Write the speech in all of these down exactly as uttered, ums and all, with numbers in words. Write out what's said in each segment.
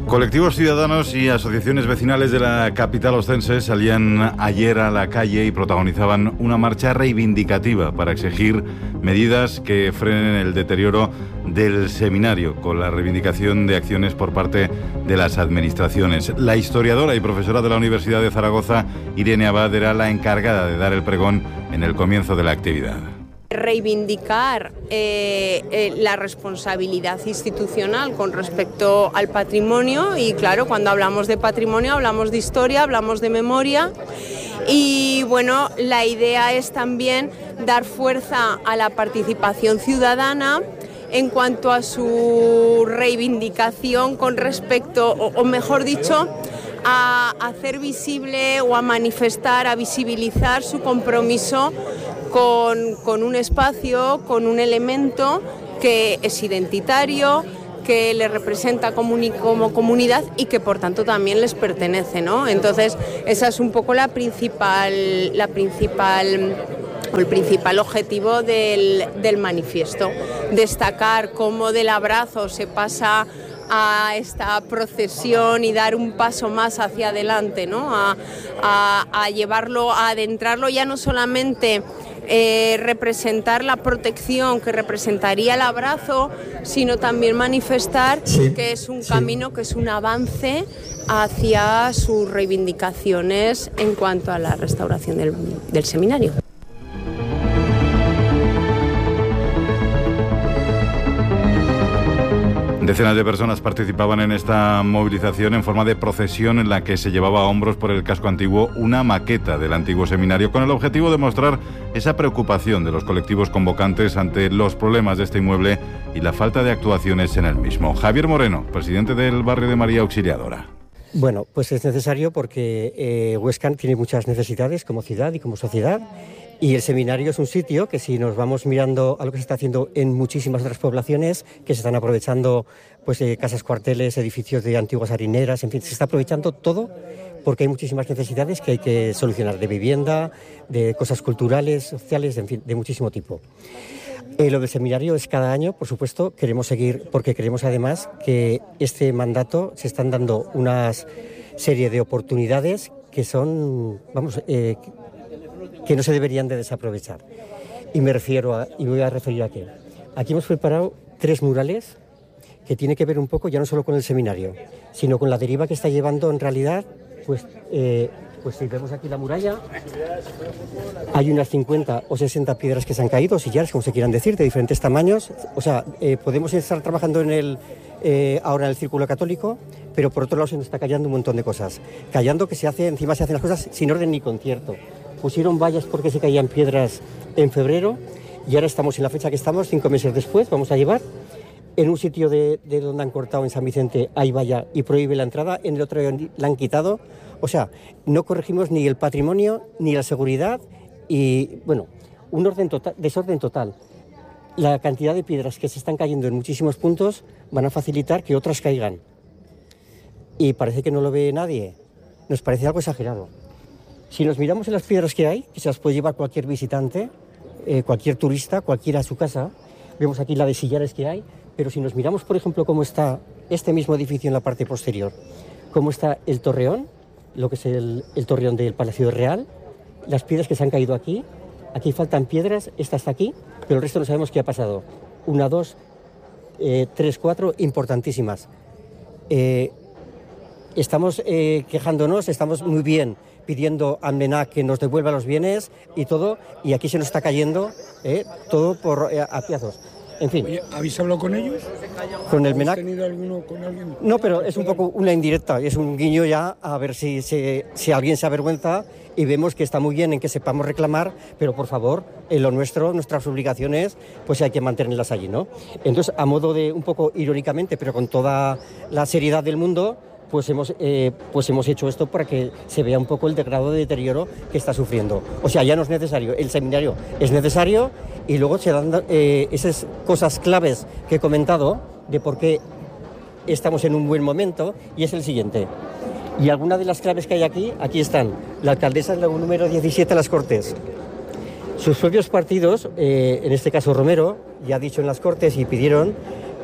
Colectivos ciudadanos y asociaciones vecinales de la capital ostense salían ayer a la calle y protagonizaban una marcha reivindicativa para exigir medidas que frenen el deterioro del seminario, con la reivindicación de acciones por parte de las administraciones. La historiadora y profesora de la Universidad de Zaragoza, Irene Abad, era la encargada de dar el pregón en el comienzo de la actividad. Reivindicar eh, eh, la responsabilidad institucional con respecto al patrimonio, y claro, cuando hablamos de patrimonio hablamos de historia, hablamos de memoria, y bueno, la idea es también dar fuerza a la participación ciudadana en cuanto a su reivindicación con respecto, o, o mejor dicho, a hacer visible o a manifestar, a visibilizar su compromiso Con, con un espacio, con un elemento que es identitario, que le representa comuni- como comunidad y que por tanto también les pertenece, ¿no? Entonces, esa es un poco la principal, la principal, el principal objetivo del, del manifiesto. Destacar cómo del abrazo se pasa a esta procesión y dar un paso más hacia adelante, ¿no? A, a, a llevarlo, a adentrarlo ya no solamente Eh, representar la protección que representaría el abrazo, sino también manifestar sí, que es un sí. camino, que es un avance hacia sus reivindicaciones en cuanto a la restauración del, del seminario. Decenas de personas participaban en esta movilización en forma de procesión en la que se llevaba a hombros por el casco antiguo una maqueta del antiguo seminario, con el objetivo de mostrar esa preocupación de los colectivos convocantes ante los problemas de este inmueble y la falta de actuaciones en el mismo. Javier Moreno, presidente del barrio de María Auxiliadora. Bueno, pues es necesario porque eh, Huesca tiene muchas necesidades como ciudad y como sociedad, y el seminario es un sitio que, si nos vamos mirando a lo que se está haciendo en muchísimas otras poblaciones, que se están aprovechando pues eh, casas cuarteles, edificios de antiguas harineras, en fin, se está aprovechando todo porque hay muchísimas necesidades que hay que solucionar, de vivienda, de cosas culturales, sociales, en fin, de muchísimo tipo. Eh, lo del seminario es cada año, por supuesto, queremos seguir, porque creemos además que este mandato se están dando una serie de oportunidades que son, vamos, eh, que no se deberían de desaprovechar. Y me refiero a, y me voy a referir a qué. Aquí hemos preparado tres murales que tienen que ver un poco ya no solo con el seminario, sino con la deriva que está llevando en realidad, pues, eh, pues si vemos aquí la muralla, hay unas cincuenta o sesenta piedras que se han caído, sillares, como se quieran decir, de diferentes tamaños. O sea, eh, podemos estar trabajando en el, eh, ahora en el Círculo Católico, pero por otro lado se nos está callando un montón de cosas. Callando que se hace, encima se hacen las cosas sin orden ni concierto. Pusieron vallas porque se caían piedras en febrero y ahora estamos en la fecha que estamos, cinco meses después, vamos a llevar. En un sitio de, de donde han cortado en San Vicente hay valla y prohíbe la entrada, en el otro la han quitado. O sea, no corregimos ni el patrimonio ni la seguridad y, bueno, un orden total, desorden total. La cantidad de piedras que se están cayendo en muchísimos puntos van a facilitar que otras caigan. Y parece que no lo ve nadie. Nos parece algo exagerado. Si nos miramos en las piedras que hay, que se las puede llevar cualquier visitante, eh, cualquier turista, cualquiera a su casa, vemos aquí la de sillares que hay, pero si nos miramos, por ejemplo, cómo está este mismo edificio en la parte posterior, cómo está el torreón, lo que es el, el torreón del Palacio Real, las piedras que se han caído aquí, aquí faltan piedras, esta está aquí, pero el resto no sabemos qué ha pasado. Una, dos, eh, tres, cuatro, importantísimas. Eh, estamos eh, quejándonos, estamos muy bien, pidiendo a MENAC que nos devuelva los bienes y todo, y aquí se nos está cayendo eh, todo por eh, a piazos. En fin. Oye, ¿habéis hablado con ellos? ¿Con el MENAC? ¿Habéis tenido alguno con alguien? No, pero es un poco una indirecta, es un guiño ya a ver si, si, si alguien se avergüenza y vemos que está muy bien en que sepamos reclamar, pero por favor, en lo nuestro, nuestras obligaciones, pues hay que mantenerlas allí, ¿no? Entonces, a modo de, un poco irónicamente, pero con toda la seriedad del mundo, pues hemos, eh, pues hemos hecho esto para que se vea un poco el grado de deterioro que está sufriendo. O sea, ya no es necesario, el seminario es necesario y luego se dan eh, esas cosas claves que he comentado de por qué estamos en un buen momento, y es el siguiente. Y algunas de las claves que hay aquí, aquí están. La alcaldesa es la número diecisiete de las Cortes. Sus propios partidos, eh, en este caso Romero, ya ha dicho en las Cortes y pidieron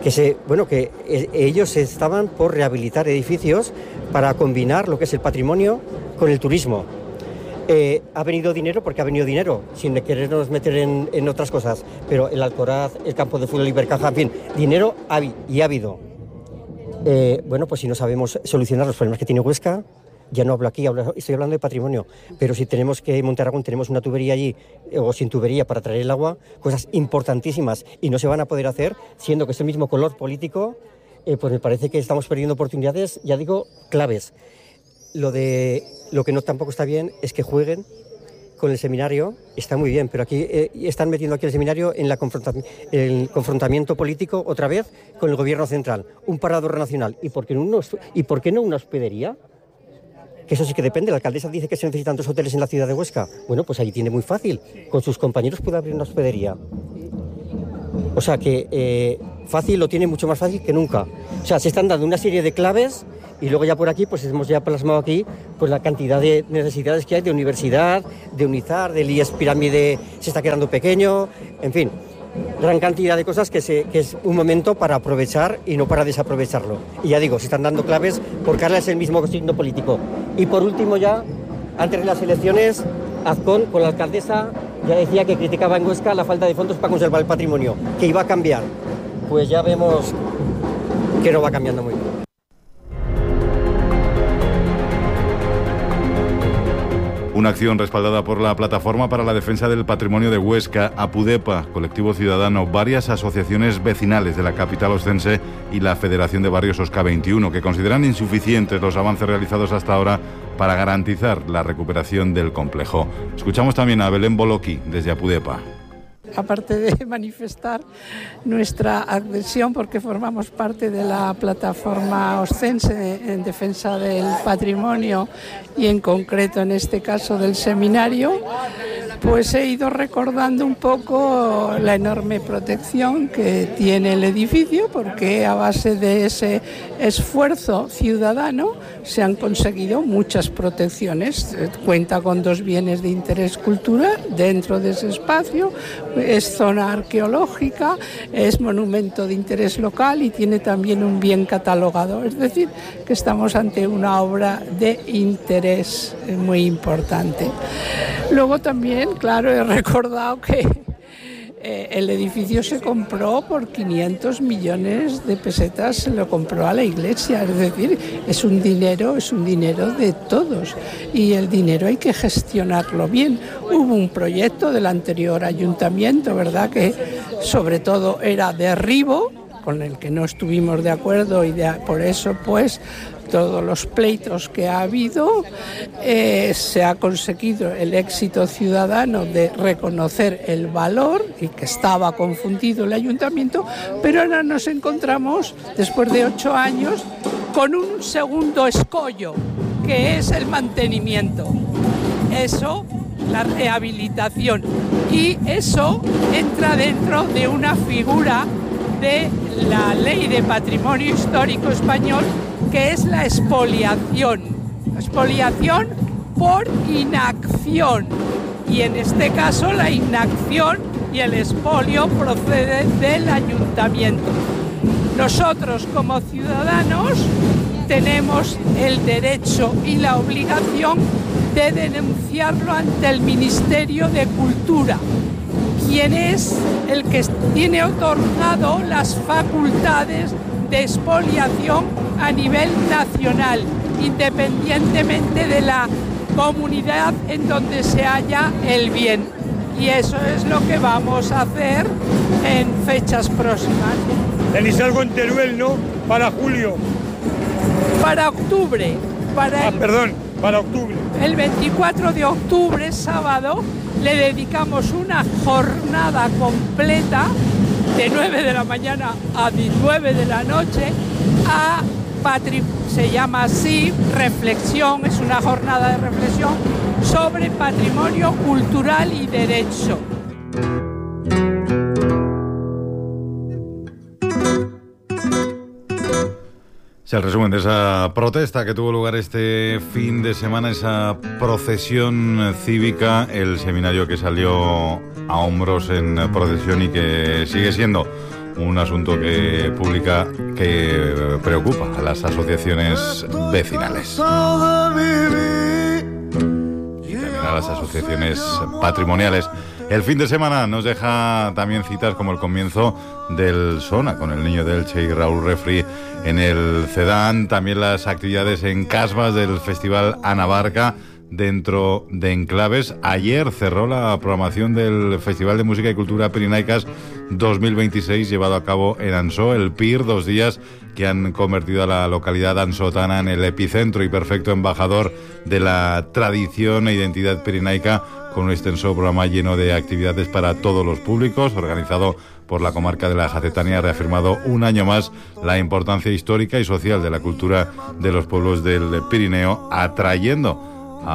que se, bueno, que eh, ellos estaban por rehabilitar edificios para combinar lo que es el patrimonio con el turismo. Eh, ha venido dinero porque ha venido dinero, sin querernos meter en, en otras cosas, pero el Alcoraz, el campo de fútbol Ibercaja, en fin, dinero ha, y ha habido. Eh, bueno, pues si no sabemos solucionar los problemas que tiene Huesca, ya no hablo aquí, hablo, estoy hablando de patrimonio, pero si tenemos que en Monterragón tenemos una tubería allí, eh, o sin tubería para traer el agua, cosas importantísimas y no se van a poder hacer, siendo que es el mismo color político, eh, pues me parece que estamos perdiendo oportunidades, ya digo, claves. Lo de lo que no tampoco está bien es que jueguen con el seminario, está muy bien, pero aquí eh, están metiendo aquí el seminario en la confronta el confrontamiento político otra vez con el gobierno central, un parador nacional. ¿Y por qué no, una, ¿y por qué no una hospedería? Que eso sí que depende. La alcaldesa dice que se necesitan dos hoteles en la ciudad de Huesca. Bueno, pues ahí tiene muy fácil. Con sus compañeros puede abrir una hospedería. O sea que eh, fácil lo tiene mucho más fácil que nunca. O sea, se están dando una serie de claves y luego ya por aquí pues hemos ya plasmado aquí pues la cantidad de necesidades que hay de universidad, de UNIZAR, del I E S Pirámide se está quedando pequeño, en fin, gran cantidad de cosas que, se, que es un momento para aprovechar y no para desaprovecharlo. Y ya digo, se están dando claves porque ahora es el mismo signo político. Y por último ya, antes de las elecciones, Azcón con la alcaldesa ya decía que criticaba en Huesca la falta de fondos para conservar el patrimonio, que iba a cambiar. Pues ya vemos que no va cambiando muy bien. Una acción respaldada por la Plataforma para la Defensa del Patrimonio de Huesca, APUDEPA, Colectivo Ciudadano, varias asociaciones vecinales de la capital oscense y la Federación de Barrios Osca veintiuno, que consideran insuficientes los avances realizados hasta ahora para garantizar la recuperación del complejo. Escuchamos también a Belén Boloqui, desde APUDEPA. Aparte de manifestar nuestra adhesión porque formamos parte de la plataforma oscense en defensa del patrimonio y en concreto en este caso del seminario, pues he ido recordando un poco la enorme protección que tiene el edificio, porque a base de ese esfuerzo ciudadano se han conseguido muchas protecciones. Cuenta con dos bienes de interés cultural dentro de ese espacio, es zona arqueológica, es monumento de interés local y tiene también un bien catalogado. Es decir, que estamos ante una obra de interés muy importante. Luego también, claro, he recordado que eh, el edificio se compró por quinientos millones de pesetas, se lo compró a la iglesia, es decir, es un dinero, es un dinero de todos y el dinero hay que gestionarlo bien. Hubo un proyecto del anterior ayuntamiento, ¿verdad?, que sobre todo era derribo, con el que no estuvimos de acuerdo y de, por eso pues todos los pleitos que ha habido, eh, se ha conseguido el éxito ciudadano de reconocer el valor y que estaba confundido el ayuntamiento, pero ahora nos encontramos, después de ocho años, con un segundo escollo, que es el mantenimiento. Eso, la rehabilitación, y eso entra dentro de una figura de la Ley de Patrimonio Histórico Español, que es la expoliación. Expoliación por inacción. Y en este caso la inacción y el expolio proceden del ayuntamiento. Nosotros como ciudadanos tenemos el derecho y la obligación de denunciarlo ante el Ministerio de Cultura, quien es el que tiene otorgado las facultades de expoliación a nivel nacional, independientemente de la comunidad en donde se halla el bien. Y eso es lo que vamos a hacer en fechas próximas. Tenéis algo en Teruel, ¿no? Para julio. Para octubre. Para ah, el, perdón, para octubre. El veinticuatro de octubre, sábado, le dedicamos una jornada completa de nueve de la mañana a nueve de la noche a patrimonio. Se llama así, reflexión, es una jornada de reflexión sobre patrimonio cultural y derecho. Es el resumen de esa protesta que tuvo lugar este fin de semana, esa procesión cívica, el seminario que salió a hombros en procesión y que sigue siendo un asunto que publica, que preocupa a las asociaciones vecinales. Y también a las asociaciones patrimoniales. El fin de semana nos deja también citas como el comienzo del Sona con el Niño de Elche y Raúl Refri en el Cedán, también las actividades en Casbas del Festival Anabarca dentro de Enclaves. Ayer cerró la programación del Festival de Música y Cultura Pirenaicas dos mil veintiséis llevado a cabo en Ansó, el P I R, dos días que han convertido a la localidad ansotana en el epicentro y perfecto embajador de la tradición e identidad pirenaica, con un extenso programa lleno de actividades para todos los públicos, organizado por la comarca de la Jacetania. Ha reafirmado un año más la importancia histórica y social de la cultura de los pueblos del Pirineo, atrayendo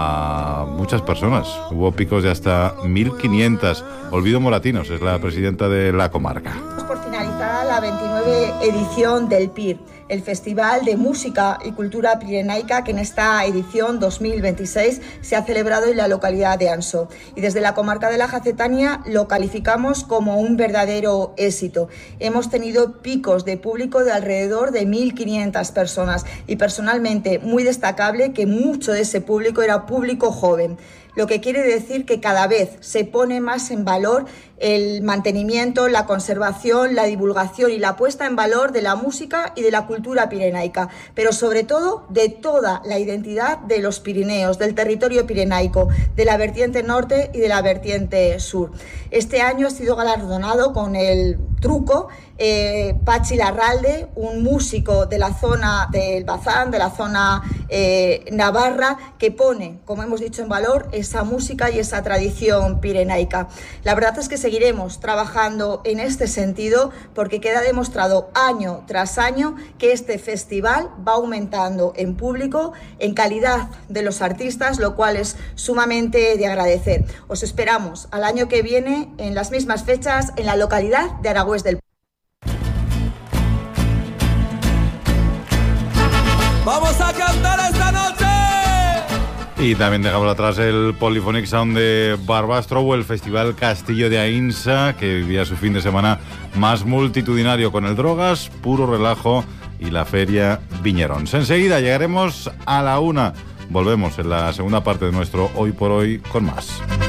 a muchas personas. Hubo picos de hasta mil quinientas. Olvido Moratinos es la presidenta de la comarca. Por finalizar la veintinueve edición del P I R, el Festival de Música y Cultura Pirenaica, que en esta edición dos mil veintiséis se ha celebrado en la localidad de Ansó. Y desde la comarca de la Jacetania lo calificamos como un verdadero éxito. Hemos tenido picos de público de alrededor de mil quinientas personas y personalmente muy destacable que mucho de ese público era público joven, lo que quiere decir que cada vez se pone más en valor el mantenimiento, la conservación, la divulgación y la puesta en valor de la música y de la cultura pirenaica, pero sobre todo de toda la identidad de los Pirineos, del territorio pirenaico, de la vertiente norte y de la vertiente sur. Este año ha sido galardonado con el truco eh, Pachi Larralde, un músico de la zona del Bazán, de la zona eh, navarra, que pone, como hemos dicho, en valor esa música y esa tradición pirenaica. La verdad es que seguiremos trabajando en este sentido porque queda demostrado año tras año que este festival va aumentando en público, en calidad de los artistas, lo cual es sumamente de agradecer. Os esperamos al año que viene en las mismas fechas en la localidad de Aragüés del. ¡Vamos a cantar esta noche! Y también dejamos atrás el Polyphonic Sound de Barbastro o el Festival Castillo de Ainsa, que vivía su fin de semana más multitudinario con el Drogas, Puro Relajo y la Feria Viñerons. Enseguida llegaremos a la una. Volvemos en la segunda parte de nuestro Hoy por Hoy con más.